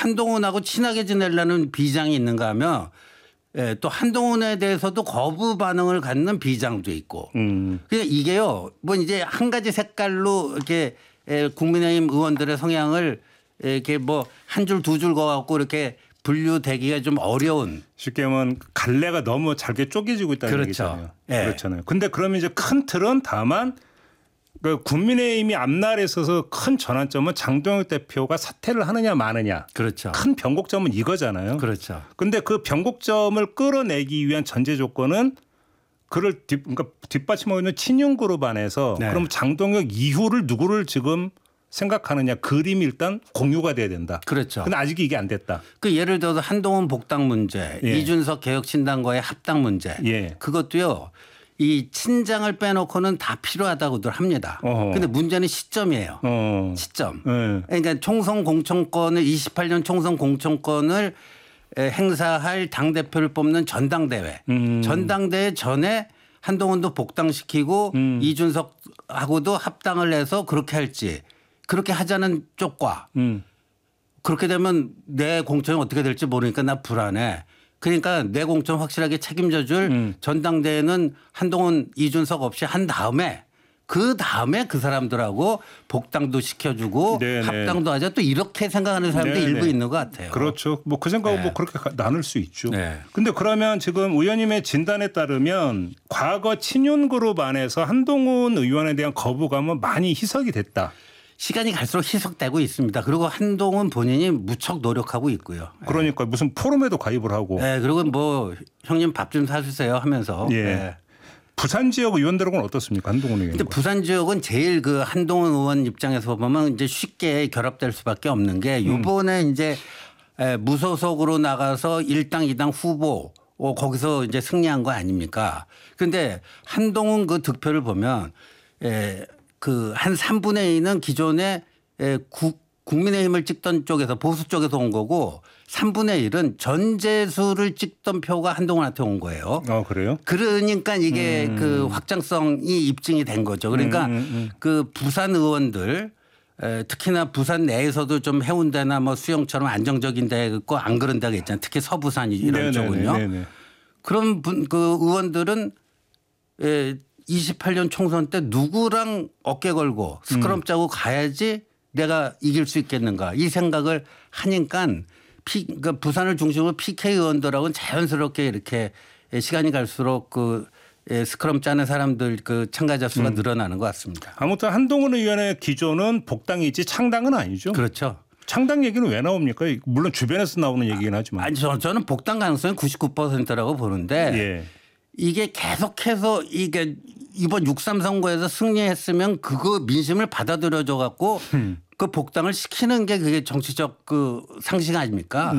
한동훈하고 친하게 지내려는 비장이 있는가 하면 또 한동훈에 대해서도 거부 반응을 갖는 비장도 있고. 그러니까 이게요. 뭐 이제 한 가지 색깔로 이렇게 국민의힘 의원들의 성향을 이렇게 뭐 한 줄 두 줄 그어갖고 이렇게 분류되기가 좀 어려운. 쉽게 하면 갈래가 너무 잘게 쪼개지고 있다는 그렇죠. 얘기잖아요. 예. 그렇잖아요. 근데 그러면 이제 큰 틀은 다만 그 국민의힘이 앞날에 있어서 큰 전환점은 장동혁 대표가 사퇴를 하느냐 마느냐. 그렇죠. 큰 변곡점은 이거잖아요. 그렇죠. 근데 그 변곡점을 끌어내기 위한 전제 조건은 그를 그러니까 뒷받침하고 있는 친윤그룹 안에서 네. 그럼 장동혁 이후를 누구를 지금 생각하느냐 그림이 일단 공유가 돼야 된다. 그렇죠. 근데 아직 이게 안 됐다. 그 예를 들어서 한동훈 복당 문제, 예. 이준석 개혁신당과의 합당 문제. 예. 그것도요. 이 친장을 빼놓고는 다 필요하다고들 합니다. 그런데 문제는 시점이에요. 시점. 예. 그러니까 총선 공천권을 28년 총선 공천권을 행사할 당대표를 뽑는 전당대회. 전당대회 전에 한동훈도 복당시키고 이준석하고도 합당을 해서 그렇게 할지 그렇게 하자는 쪽과 그렇게 되면 내 공천이 어떻게 될지 모르니까 나 불안해. 그러니까 내 공천 확실하게 책임져 줄 전당대회는 한동훈 이준석 없이 한 다음에 그 사람들하고 복당도 시켜주고 네네. 합당도 하자 또 이렇게 생각하는 사람도 네네. 일부 있는 것 같아요. 그렇죠. 뭐 그 생각은 네. 뭐 그렇게 나눌 수 있죠. 네. 근데 그러면 지금 의원님의 진단에 따르면 과거 친윤그룹 안에서 한동훈 의원에 대한 거부감은 많이 희석이 됐다. 시간이 갈수록 희석되고 있습니다. 그리고 한동훈 본인이 무척 노력하고 있고요. 그러니까 무슨 포럼에도 가입을 하고. 네, 그리고 뭐 형님 밥 좀 사주세요 하면서. 예. 네. 부산 지역 의원들하고는 어떻습니까? 한동훈 의원. 근데 부산 지역은 제일 그 한동훈 의원 입장에서 보면 이제 쉽게 결합될 수밖에 없는 게 이번에 이제 무소속으로 나가서 1당 2당 후보 거기서 이제 승리한 거 아닙니까? 그런데 한동훈 그 득표를 보면 그 한 3분의 2는 기존에 국민의힘을 찍던 쪽에서 보수 쪽에서 온 거고 3분의 1은 전재수를 찍던 표가 한동훈한테 온 거예요. 그래요? 그러니까 이게 그 확장성이 입증이 된 거죠. 그러니까 그 부산 의원들 특히나 부산 내에서도 좀 해운대나 뭐 수영처럼 안정적인 데가 있고 안 그런 데가 있잖아요. 특히 서부산 이런 쪽은요. 그런 그 의원들은 28년 총선 때 누구랑 어깨 걸고 스크럼 짜고 가야지 내가 이길 수 있겠는가 이 생각을 하니까 그러니까 부산을 중심으로 PK 의원들하고는 자연스럽게 이렇게 시간이 갈수록 그 스크럼 짜는 사람들 그 참가자 수가 늘어나는 것 같습니다. 아무튼 한동훈 의원의 기조는 복당이지 창당은 아니죠. 그렇죠. 창당 얘기는 왜 나옵니까? 물론 주변에서 나오는 얘기긴 하지만. 아니 저는 복당 가능성이 99%라고 보는데 예. 이게 계속해서 이게 이번 6.3 선거에서 승리했으면 그거 민심을 받아들여줘 갖고 그 복당을 시키는 게 그게 정치적 그 상식 아닙니까?